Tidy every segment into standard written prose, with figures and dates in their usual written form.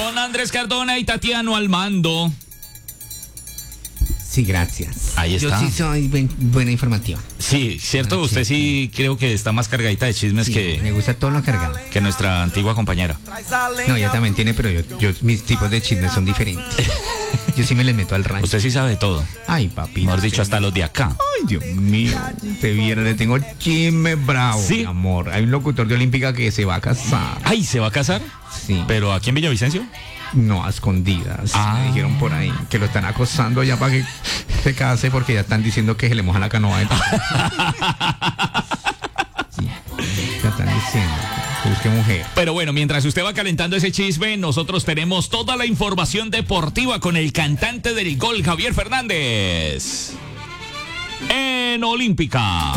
Con Andrés Cardona y Tatiano al mando. Sí, gracias. Ahí está. Yo sí soy buena informativa. Sí, cierto, Ah, usted sí creo que está más cargadita de chismes Sí, me gusta todo lo cargado. que nuestra antigua compañera. No, ella también tiene, pero mis tipos de chismes son diferentes. Yo sí me les meto al rancho. Usted sí sabe de todo. Ay, papi. Mejor dicho, hasta los de acá. Ay, Dios mío. Te vieron, le tengo chisme bravo, Sí. mi amor. Hay un locutor de Olímpica que se va a casar. Ay, ¿se va a casar? Sí. ¿Pero aquí en Villavicencio? No, a escondidas. Ah. Me dijeron por ahí que lo están acosando ya para que se case porque ya están diciendo que se le moja la canoa. Sí, ya están diciendo que busque mujer. Pero bueno, mientras usted va calentando ese chisme, nosotros tenemos toda la información deportiva con el cantante del gol, Javier Fernández. En Olímpica.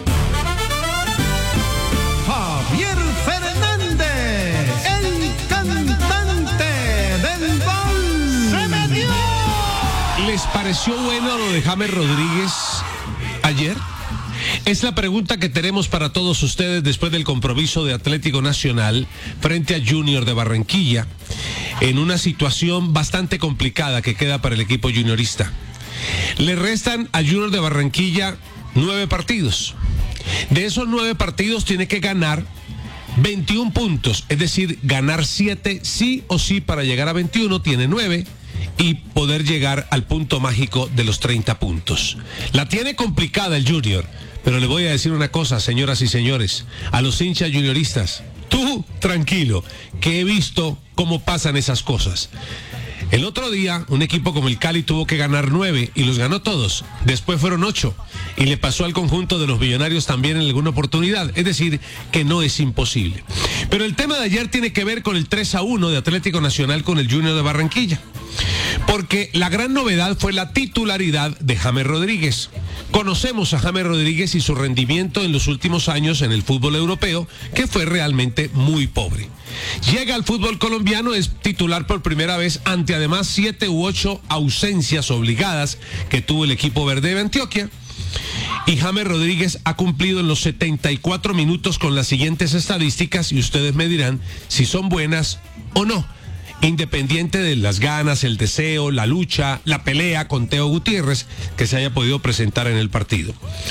Javier Fernández, el cantante del gol. ¡Se metió! ¿Les pareció bueno lo de James Rodríguez ayer? Es la pregunta que tenemos para todos ustedes después del compromiso de Atlético Nacional frente a Junior de Barranquilla, en una situación bastante complicada que queda para el equipo juniorista. Le restan a Junior de Barranquilla 9 partidos. De esos 9 partidos tiene que ganar 21 puntos, es decir, ganar 7 sí o sí para llegar a 21, tiene 9 y poder llegar al punto mágico de los 30 puntos. La tiene complicada el Junior, pero le voy a decir una cosa, señoras y señores, a los hinchas junioristas, tú tranquilo, que he visto cómo pasan esas cosas. El otro día, un equipo como el Cali tuvo que ganar 9 y los ganó todos. Después fueron 8 y le pasó al conjunto de los Millonarios también en alguna oportunidad. Es decir, que no es imposible. Pero el tema de ayer tiene que ver con el 3-1 de Atlético Nacional con el Junior de Barranquilla. Porque la gran novedad fue la titularidad de James Rodríguez. Conocemos a James Rodríguez y su rendimiento en los últimos años en el fútbol europeo, que fue realmente muy pobre. Llega al fútbol colombiano, es titular por primera vez ante además 7 u 8 ausencias obligadas que tuvo el equipo verde de Antioquia. Y James Rodríguez ha cumplido en los 74 minutos con las siguientes estadísticas y ustedes me dirán si son buenas o no. Independiente de las ganas, el deseo, la lucha, la pelea con Teo Gutiérrez que se haya podido presentar en el partido.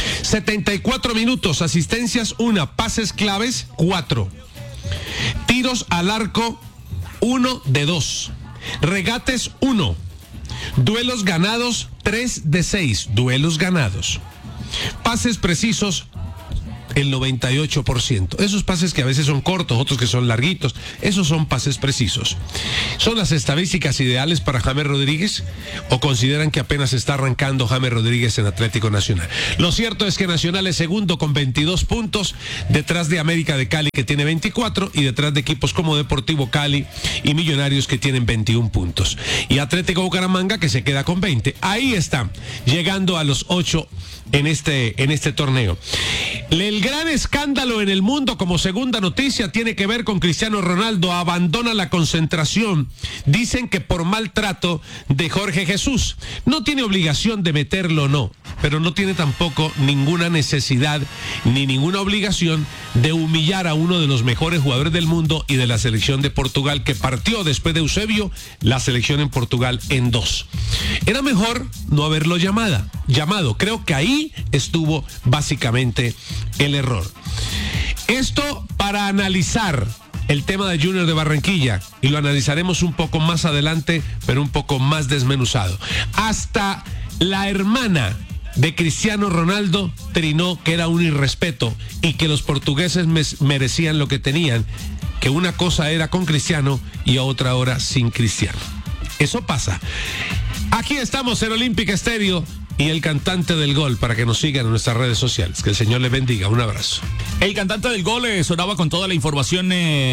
74 minutos, asistencias 1, pases claves 4, tiros al arco 1 de 2, regates 1, duelos ganados 3 de 6, duelos ganados, pases precisos el 98%. Esos pases que a veces son cortos, otros que son larguitos, esos son pases precisos. ¿Son las estadísticas ideales para James Rodríguez o consideran que apenas está arrancando James Rodríguez en Atlético Nacional? Lo cierto es que Nacional es segundo con 22 puntos, detrás de América de Cali que tiene 24 y detrás de equipos como Deportivo Cali y Millonarios que tienen 21 puntos. Y Atlético Bucaramanga que se queda con 20. Ahí está, llegando a los 8 en este torneo. El gran escándalo en el mundo como segunda noticia tiene que ver con Cristiano Ronaldo. Abandona la concentración. Dicen que por maltrato de Jorge Jesús. No tiene obligación de meterlo, no, pero no tiene tampoco ninguna necesidad ni ninguna obligación de humillar a uno de los mejores jugadores del mundo y de la selección de Portugal, que partió después de Eusebio la selección en Portugal en 2. Era mejor no haberlo llamado. Creo que ahí estuvo básicamente el error. Esto para analizar el tema de Junior de Barranquilla, y lo analizaremos un poco más adelante, pero un poco más desmenuzado. Hasta la hermana de Cristiano Ronaldo trinó que era un irrespeto y que los portugueses merecían lo que tenían, que una cosa era con Cristiano y otra hora sin Cristiano. Eso pasa. Aquí estamos en Olímpica Estéreo y el cantante del gol, para que nos sigan en nuestras redes sociales. Que el Señor les bendiga. Un abrazo. El cantante del gol sonaba con toda la información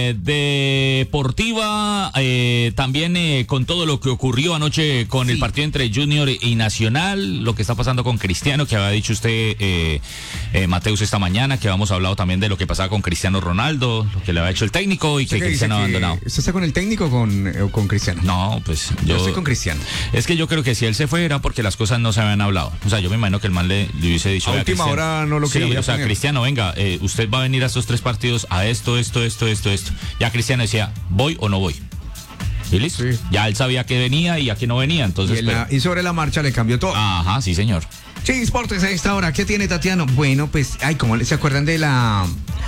deportiva, también con todo lo que ocurrió anoche con el partido entre Junior y Nacional, lo que está pasando con Cristiano, que había dicho usted, Mateus, esta mañana, que habíamos hablado también de lo que pasaba con Cristiano Ronaldo, lo que le había hecho el técnico y que Cristiano ha abandonado. ¿Usted está con el técnico o con Cristiano? No, pues yo estoy con Cristiano. Es que yo creo que si él se fue era porque las cosas no se habían hablado. O sea, yo me imagino que el man le hubiese dicho a última hora no lo quería. Sí, o sea, Cristiano, venga, usted va a venir a estos 3 partidos a esto. Ya Cristiano decía, ¿voy o no voy? Y listo. Sí. Ya él sabía que venía y a que no venía, entonces... Y sobre la marcha le cambió todo. Ajá, sí, señor. Sí, Sportes a esta hora. ¿Qué tiene Tatiano? Bueno, pues, ¿cómo se acuerdan de la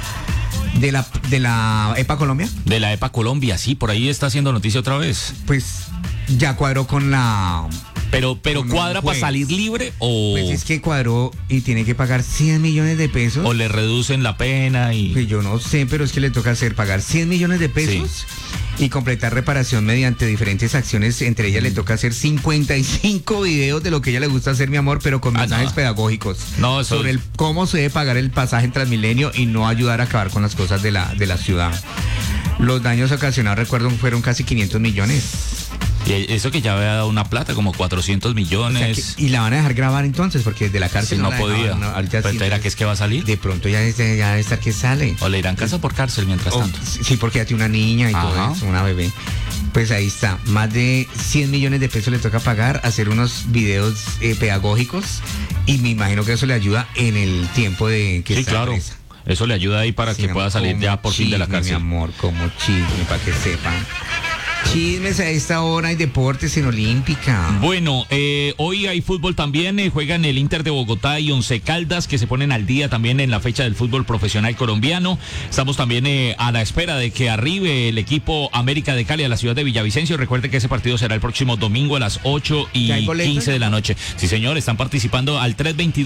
EPA Colombia? De la EPA Colombia, sí, por ahí está haciendo noticia otra vez. Pues ya cuadró con la... Pero con un ¿cuadra para juez. salir libre o...? Pues es que cuadró y tiene que pagar 100 millones de pesos. O le reducen la pena y... Pues yo no sé, pero es que le toca pagar 100 millones de pesos y completar reparación mediante diferentes acciones. Entre ellas le toca hacer 55 videos de lo que a ella le gusta hacer, mi amor, pero con mensajes pedagógicos. No, eso... sobre cómo se debe pagar el pasaje en Transmilenio y no ayudar a acabar con las cosas de la ciudad. Los daños ocasionados, recuerdo, fueron casi 500 millones. Y eso que ya había dado una plata, como 400 millones. O sea y la van a dejar grabar entonces, porque desde la cárcel Sí, no la podía. dejaban, ahorita Pero sí, era que es que va a salir. de pronto ya debe estar que sale. O le irán casa por cárcel mientras tanto. Sí, porque ya tiene una niña y Ajá. todo eso, una bebé. Pues ahí está, más de 100 millones de pesos le toca pagar, hacer unos videos pedagógicos y me imagino que eso le ayuda en el tiempo de que Sí, está claro. presa. Eso le ayuda ahí para Sí, que mi pueda amor, salir como ya por fin de la chisme, cárcel. Mi amor, como chisme, para que sepan. Chismes a esta hora y deportes en Olímpica. Bueno, hoy hay fútbol también, juegan el Inter de Bogotá y Once Caldas, que se ponen al día también en la fecha del fútbol profesional colombiano. Estamos también a la espera de que arribe el equipo América de Cali a la ciudad de Villavicencio. Recuerde que ese partido será el próximo domingo a las 8:15 de la noche. Sí, señor, están participando al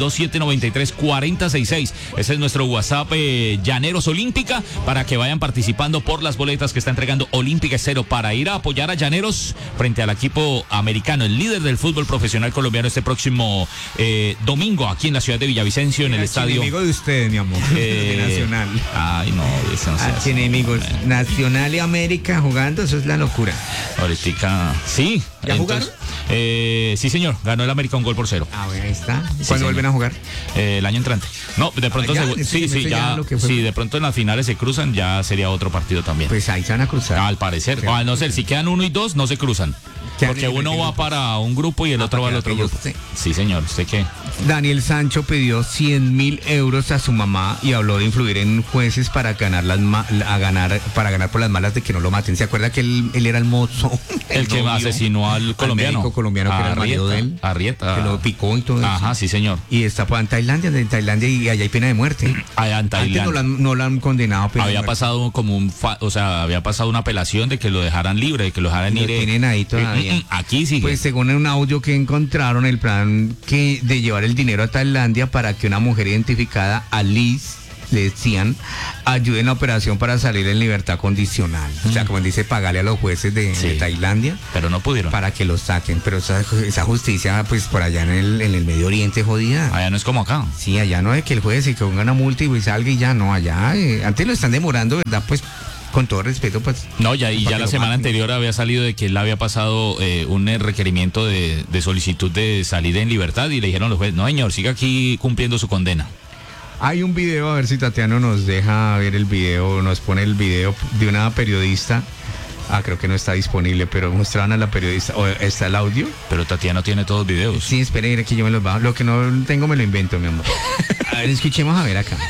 322-793-4066. Ese es nuestro WhatsApp Llaneros Olímpica, para que vayan participando por las boletas que está entregando Olímpica Estéreo para ir a apoyar a Llaneros frente al equipo americano, el líder del fútbol profesional colombiano, este próximo domingo aquí en la ciudad de Villavicencio, en el estadio. Enemigo de ustedes, mi amor, de Nacional. Ay, no, eso no se hace. Enemigos, Nacional y América jugando, eso es la locura. Ahorita, sí. ¿Ya entonces, sí, señor, ganó el América 1-0. Ah, bueno, ahí está. Sí, ¿Cuándo señor. vuelven a jugar? El año entrante. No, de pronto ya, sí, ya lo que fue. sí, de pronto en las finales se cruzan, ya sería otro partido también. Pues ahí se van a cruzar. Al parecer, a no ser, si quedan 1 y 2, no se cruzan. Porque uno va para un grupo y el otro va al otro grupo. Sí, señor, ¿usted qué? Daniel Sancho pidió 100.000 euros a su mamá y habló de influir en jueces para ganar para ganar por las malas de que no lo maten. ¿Se acuerda que él era el mozo? El que novio, asesinó al colombiano. médico colombiano que era el marido de él. Arrieta. Que lo picó y todo eso. Ajá, sí, señor. Y está en Tailandia y allá hay pena de muerte. Allá en Antes Tailandia. no lo han condenado. Pero Había pasado como había pasado una apelación de que lo dejaran libre, de que lo dejaran lo ir. tienen ahí todavía. Aquí sigue. Pues según un audio que encontraron, el plan de llevar el dinero a Tailandia para que una mujer identificada, Alice, le decían, ayude en la operación para salir en libertad condicional. O sea, como dice, pagarle a los jueces de Tailandia. Pero no pudieron. Para que lo saquen. Pero esa justicia, pues por allá en el Medio Oriente, jodida. Allá no es como acá. Sí, allá no es que el juez se ponga una multa y salga y ya no. Allá, antes lo están demorando, ¿verdad? Pues con todo respeto, pues. No, ya la semana maten. anterior había salido de que él había pasado un requerimiento de solicitud de salida en libertad y le dijeron los jueces, no, señor, siga aquí cumpliendo su condena. Hay un video, a ver si Tatiano nos deja ver el video, nos pone el video de una periodista. Creo que no está disponible, pero mostraban a la periodista. ¿O está el audio? Pero Tatiana tiene todos los videos. Sí, espere, que yo me los bajo. Lo que no tengo me lo invento, mi amor. A ver, escuchemos a ver acá.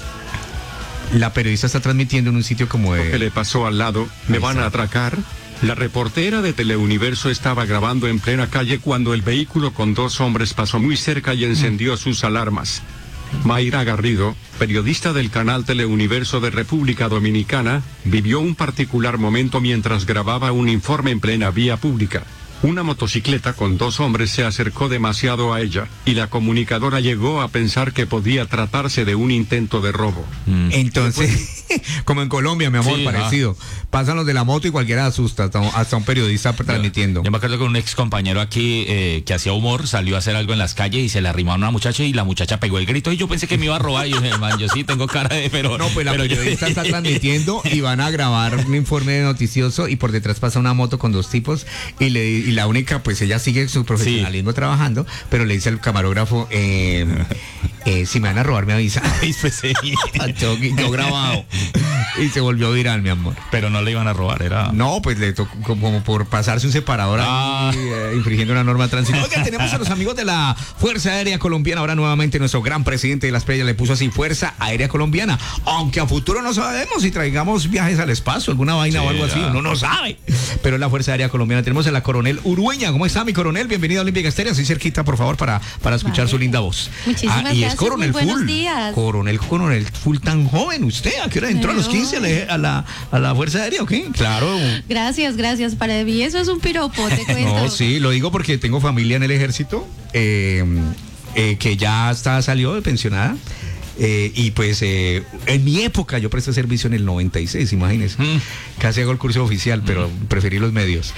La periodista está transmitiendo en un sitio como de... Lo que le pasó al lado, ¿me van a atracar? La reportera de Teleuniverso estaba grabando en plena calle cuando el vehículo con 2 hombres pasó muy cerca y encendió sus alarmas. Mayra Garrido, periodista del canal Teleuniverso de República Dominicana, vivió un particular momento mientras grababa un informe en plena vía pública. Una motocicleta con 2 hombres se acercó demasiado a ella, y la comunicadora llegó a pensar que podía tratarse de un intento de robo. Entonces, como en Colombia, mi amor, Sí, parecido. Pasan los de la moto y cualquiera asusta, hasta un periodista transmitiendo. Yo me acuerdo que un ex compañero aquí que hacía humor salió a hacer algo en las calles y se le arrimó a una muchacha y la muchacha pegó el grito y yo pensé que me iba a robar y yo dije, man, yo sí tengo cara de... pero No, pues la pero periodista está transmitiendo y van a grabar un informe noticioso y por detrás pasa una moto con 2 tipos y la única, pues ella sigue su profesionalismo trabajando, pero le dice al camarógrafo, Si me van a robar, me avisa. Pues sí. Yo grabado. Y se volvió viral, mi amor. Pero no le iban a robar, era... No, pues le tocó como por pasarse un separador ahí, infringiendo una norma de tránsito. Oiga, tenemos a los amigos de la Fuerza Aérea Colombiana. Ahora nuevamente nuestro gran presidente de las playas le puso así, Fuerza Aérea Colombiana. Aunque a futuro no sabemos si traigamos viajes al espacio, alguna vaina o algo así, uno no sabe. Pero es la Fuerza Aérea Colombiana. Tenemos a la coronel Urueña. ¿Cómo está, mi coronel? Bienvenido a Olímpica Estéreo. Así cerquita, por favor, para escuchar su linda voz. Muchísimas y gracias. es coronel Muy buenos full. días. Coronel full tan joven. ¿Usted a qué hora entró? ¿A los 15 a la Fuerza Aérea o qué? Claro. Gracias. Para mí eso es un piropo, te cuento. No, sí, lo digo porque tengo familia en el ejército que ya salió de pensionada. Y pues en mi época yo presté servicio en el 96, imagínense. Casi hago el curso oficial, pero preferí los medios.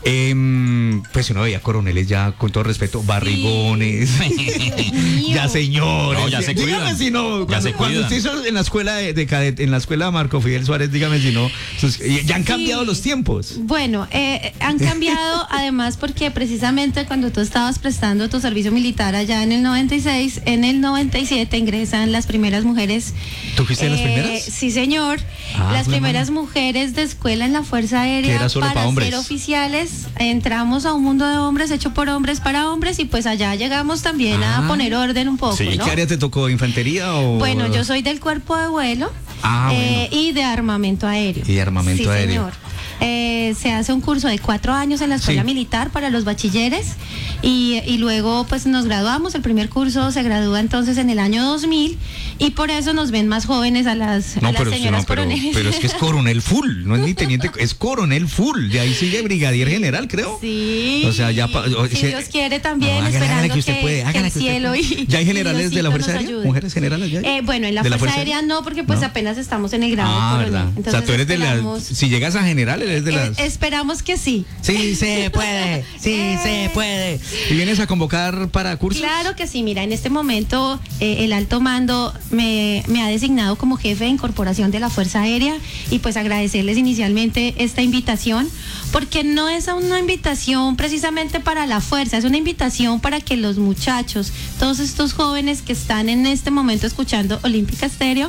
Pues uno veía coroneles ya, con todo respeto, barrigones. Ya señores. No, ya se dígame cuidan. si no. Ya se Cuando cuidan. usted hizo en la escuela de cadete, en la escuela Marco Fidel Suárez, dígame si no. Ya han cambiado los tiempos. Bueno, han cambiado además porque precisamente cuando tú estabas prestando tu servicio militar allá en el 96, en el 97 ingresan las primeras mujeres. ¿Tú fuiste de las primeras? Sí, señor. una Las primeras mujeres de escuela en la Fuerza Que Aérea era solo para para hombres. ser oficiales. Entramos a un mundo de hombres hecho por hombres para hombres y pues allá llegamos también a poner orden un poco, ¿Y ¿no? qué área te tocó? ¿Infantería o...? Bueno, yo soy del cuerpo de vuelo Bueno. y de armamento aéreo. Y de armamento Sí, aéreo. señor. Se hace un curso de 4 años en la escuela Sí. militar para los bachilleres y luego pues nos graduamos. El primer curso se gradúa entonces en el año 2000 y por eso nos ven más jóvenes a las señoras coroneles. pero es que es coronel full, no es ni teniente, es coronel full. De ahí sigue brigadier general, creo. Sí. O sea, ya si Dios quiere también, esperando que el cielo y ¿Ya hay generales y de la Diosito Fuerza nos Aérea? ayude. ¿Mujeres generales ya hay? Bueno, en la ¿De Fuerza Aérea no, porque pues No. apenas estamos en el grado de coronel. ¿Verdad? O sea, Entonces tú eres de las... esperamos- Si llegas a general, eres de las... Esperamos que sí. Sí se puede, sí se puede. ¿Y vienes a convocar para cursos? Claro que sí, mira, en este momento el alto mando me ha designado como jefe de incorporación de la Fuerza Aérea y pues agradecerles inicialmente esta invitación, porque no es una invitación precisamente para la fuerza, es una invitación para que los muchachos, todos estos jóvenes que están en este momento escuchando Olímpica Estéreo,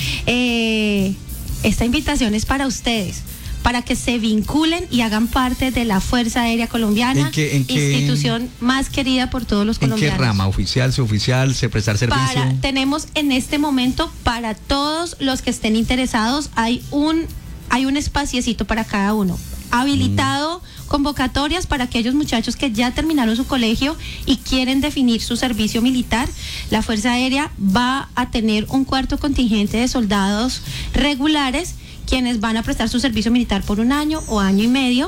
esta invitación es para ustedes, para que se vinculen y hagan parte de la Fuerza Aérea Colombiana, ¿En qué- institución más querida por todos los ¿En qué colombianos. rama? ¿Oficial, suboficial, prestar servicio? Tenemos en este momento para todos los que estén interesados, hay un espaciecito para cada uno. Habilitado convocatorias para aquellos muchachos que ya terminaron su colegio y quieren definir su servicio militar. La Fuerza Aérea va a tener un cuarto contingente de soldados regulares quienes van a prestar su servicio militar por 1 año o año y medio.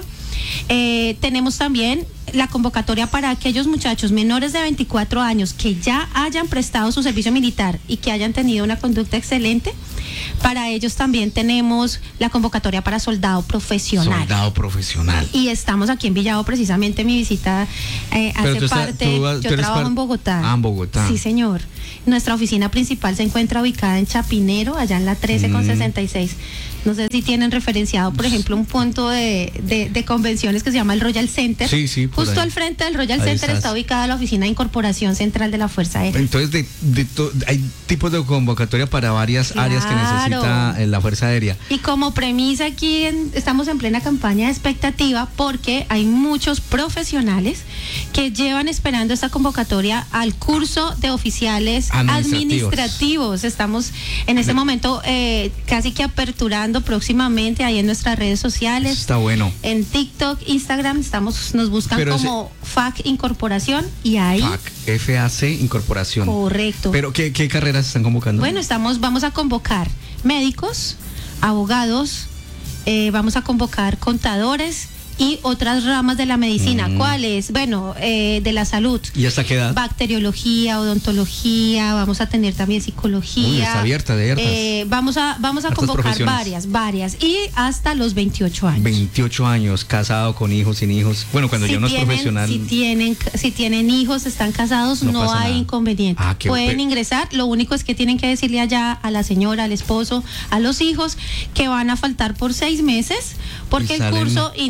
Tenemos también la convocatoria para aquellos muchachos menores de 24 años que ya hayan prestado su servicio militar y que hayan tenido una conducta excelente. Para ellos también tenemos la convocatoria para soldado profesional. Soldado profesional. Y estamos aquí en Villavo, precisamente mi visita hace parte. Yo trabajo en Bogotá. Ah, en Bogotá. Sí, señor. Nuestra oficina principal se encuentra ubicada en Chapinero, allá en la 13 con 66. No sé si tienen referenciado, por ejemplo, un punto de convenciones que se llama el Royal Center. Sí, por Justo ahí. al frente del Royal Ahí Center estás. está ubicada la oficina de incorporación central de la Fuerza Aérea. Entonces, hay tipos de convocatoria para varias áreas que necesita la Fuerza Aérea. Y como premisa aquí estamos en plena campaña de expectativa porque hay muchos profesionales que llevan esperando esta convocatoria al curso de oficiales administrativos. Estamos en este momento casi que aperturando próximamente ahí en nuestras redes sociales. Está bueno. En TikTok, Instagram, nos buscan Pero como FAC Incorporación y ahí. FAC Incorporación. Correcto. Pero ¿qué carreras están convocando? Bueno, vamos a convocar médicos, abogados, vamos a convocar contadores y otras ramas de la medicina. ¿Cuáles? Bueno, de la salud. ¿Y hasta qué edad? Bacteriología, odontología, vamos a tener también psicología. Uy, está abierta de hartas. Vamos a Hartas convocar profesiones. varias y hasta los 28 años. 28 años, casado, con hijos, sin hijos. Bueno, cuando ya uno es profesional. Si tienen hijos, están casados, no pasa hay nada. inconveniente. Ah, qué Pueden bueno. ingresar, lo único es que tienen que decirle allá a la señora, al esposo, a los hijos, que van a faltar por 6 meses, porque Y el salen- curso inicia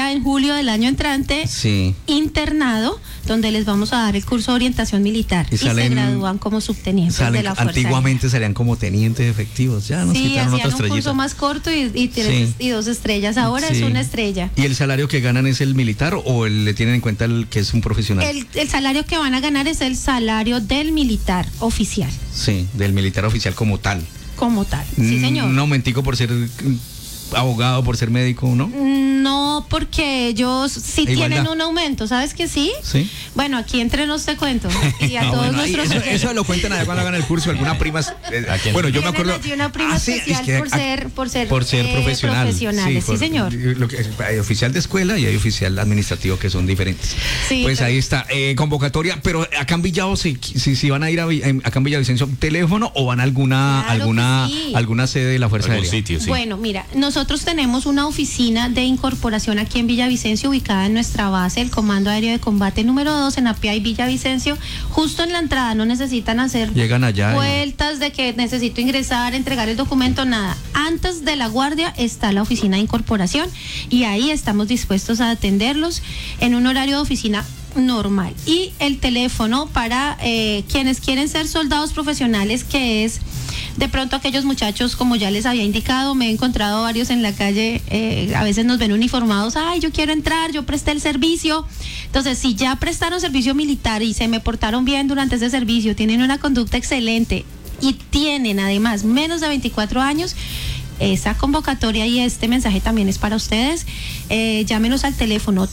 ahora en julio del año entrante, Sí. internado, donde les vamos a dar el curso de orientación militar Y y se salen- gradúan como subtenientes de Salen, la Fuerza antiguamente salían como tenientes efectivos, ya Aérea. nos Sí, quitaron otra hacían un curso estrellita. más corto y Sí. 2 estrellas. Ahora Sí. es una estrella. ¿Y el salario que ganan es el militar o le tienen en cuenta el que es un profesional? El salario que van a ganar es el salario del militar oficial, Sí, del militar oficial como tal. como tal. Sí, señor. Un aumentico por ser abogado, por ser médico, ¿no? No, porque ellos sí Igualdad. tienen un aumento, ¿sabes que sí? Sí. Bueno, aquí entre nos te cuento. Y a Ah, todos bueno, ahí, nuestros eso lo cuentan allá cuando hagan el curso, alguna prima. Bueno, yo me Tienen acuerdo. allí una prima sí, especial es que- por ser profesional. profesionales, sí, señor. Hay oficial de escuela y hay oficial administrativo que son diferentes. Sí, Pues pero- ahí está, convocatoria, pero acá en Villavo, si van a ir acá en Villavicencio, ¿teléfono o van a Claro que sí. alguna sede de la Fuerza Algún Aérea? sitio, sí. Bueno, mira, nosotros tenemos una oficina de incorporación aquí en Villavicencio, ubicada en nuestra base, el Comando Aéreo de Combate número 2 en Apia y Villavicencio, justo en la entrada. No necesitan hacer Llegan allá y- vueltas de que necesito ingresar, entregar el documento, nada. Antes de la guardia está la oficina de incorporación y ahí estamos dispuestos a atenderlos en un horario de oficina normal. Y el teléfono para quienes quieren ser soldados profesionales, que es de pronto aquellos muchachos, como ya les había indicado, me he encontrado varios en la calle, a veces nos ven uniformados, ay, yo quiero entrar, yo presté el servicio. Entonces, si ya prestaron servicio militar y se me portaron bien durante ese servicio, tienen una conducta excelente y tienen además menos de 24 años, esa convocatoria y este mensaje también es para ustedes. Llámenos al teléfono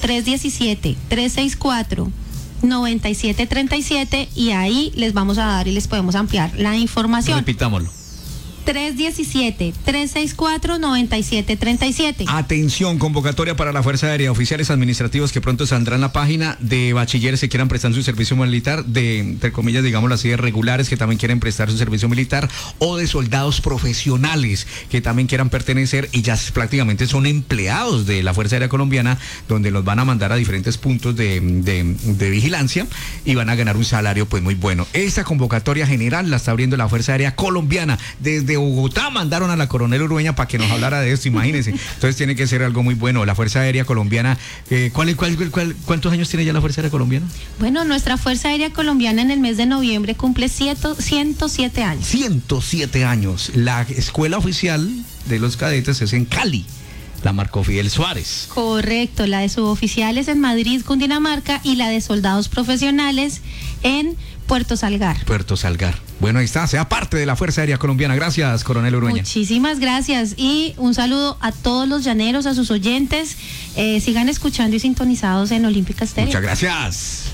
317-364-9737 y ahí les vamos a dar y les podemos ampliar la información. Repitámoslo. 317-364-9737. Atención, convocatoria para la Fuerza Aérea, oficiales administrativos que pronto saldrán la página, de bachilleres que quieran prestar su servicio militar, de, entre comillas, digámoslo así, de regulares que también quieren prestar su servicio militar, o de soldados profesionales que también quieran pertenecer y ya prácticamente son empleados de la Fuerza Aérea Colombiana, donde los van a mandar a diferentes puntos de vigilancia y van a ganar un salario pues muy bueno. Esta convocatoria general la está abriendo la Fuerza Aérea Colombiana. Desde Bogotá mandaron a la coronel Urueña para que nos hablara de esto, imagínense. Entonces tiene que ser algo muy bueno. La Fuerza Aérea Colombiana, ¿cuántos años tiene ya la Fuerza Aérea Colombiana? Bueno, nuestra Fuerza Aérea Colombiana en el mes de noviembre cumple 107 años. 107 años. La escuela oficial de los cadetes es en Cali, la Marco Fidel Suárez. Correcto, la de suboficiales en Madrid, Cundinamarca, y la de soldados profesionales en Puerto Salgar. Puerto Salgar. Bueno, ahí está, sea parte de la Fuerza Aérea Colombiana. Gracias, coronel Urueña. Muchísimas gracias y un saludo a todos los llaneros, a sus oyentes. Sigan escuchando y sintonizados en Olímpica Estéreo. Muchas gracias.